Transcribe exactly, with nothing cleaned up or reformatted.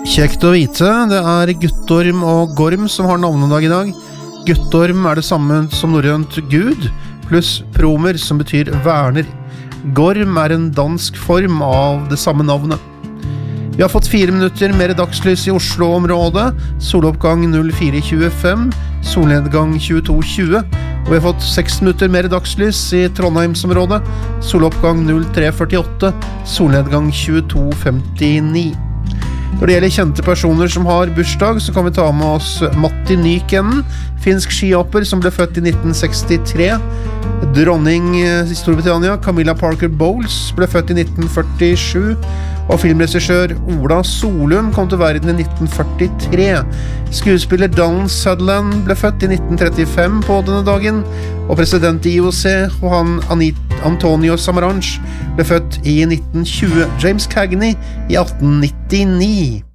Kjekt å vite, det er Guttorm og Gorm som har navnedag i dag. Guttorm er det samme som norrønt Gud, pluss Promer som betyr verner. Gorm er en dansk form av det samme navnet. Vi har fått fire minutter mer dagslys i Oslo-området, soloppgang null fire tjuefem, solnedgang tjueto tjue, og vi har fått seks minutter mer dagslys i Trondheimsområdet, soloppgang null tre førtiåtte, solnedgang tjueto femtini. Når det gjelder kjente personer som har bursdag, så kan vi ta med oss Matti Nykänen, finsk skihopper som ble født i nitten sekstitre. Dronning i Storbritannia, Camilla Parker Bowles, ble født i nitten førtisju. Og filmregissør Ola Solum kom til verden i nitten førtitre. Skuespiller Donald Sutherland ble født i nitten trettifem på denne dagen. Og president i I O C, Juan Antonio Samaranch, ble født i nitten tjue. James Cagney i atten nittini.